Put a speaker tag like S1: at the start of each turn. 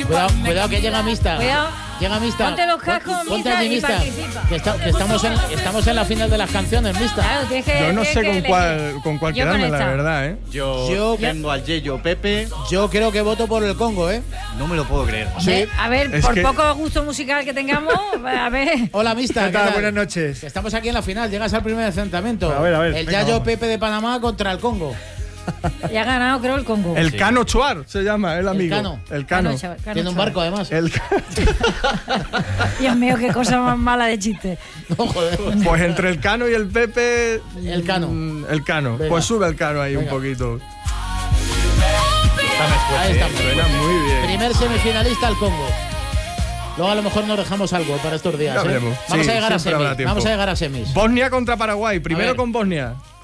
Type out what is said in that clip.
S1: Cuidado que llega Mista.
S2: Cuidado.
S1: Llega Mista.
S2: Ponte los cascos,
S1: Ponte
S2: Mista,
S1: aquí,
S2: y
S1: Mista.
S2: participa.
S1: Que estamos en la final de las canciones, Mista.
S2: Claro, tienes que-
S3: Yo no
S2: tienes
S3: sé
S2: que
S3: con cuál
S2: Yo con
S3: quedarme, la
S2: esta.
S3: verdad, ¿eh?
S4: Yo tengo al Yeyo Pepe.
S1: Yo creo que voto por el Congo, ¿eh?
S4: No me lo puedo creer.
S2: Hombre, a ver,
S3: Es
S2: por
S3: que-
S2: poco gusto musical que tengamos, a ver.
S1: Hola, Mista.
S3: ¿Qué tal? Buenas noches.
S1: Que estamos aquí en la final. Llegas al primer enfrentamiento.
S3: A ver,
S1: El
S3: venga,
S1: Yayo
S3: vamos.
S1: Pepe de Panamá contra el Congo.
S2: Ya ha ganado, creo, el Congo.
S3: El Cano Chuar se llama, el amigo.
S1: Cano.
S3: El Cano.
S2: Cano, chaval, Cano,
S1: Tiene un
S2: chaval.
S1: barco, además.
S3: El
S2: Dios mío, qué cosa más mala de chiste.
S1: No, joder.
S3: Pues entre el Cano y el Pepe.
S1: El Cano.
S3: El Cano.
S1: Venga.
S3: Pues sube el Cano ahí
S1: Venga.
S3: un poquito.
S1: Ahí estamos.
S3: Suena muy bien.
S1: Primer semifinalista, el Congo. Luego a lo mejor nos dejamos algo para estos días.
S3: Ya
S1: ¿eh?
S3: veremos.
S1: Vamos
S3: Sí,
S1: a llegar a
S3: siempre habrá
S1: semis.
S3: tiempo.
S1: Vamos a llegar a semis.
S3: Bosnia contra Paraguay.
S1: A
S3: Primero
S1: ver.
S3: con Bosnia.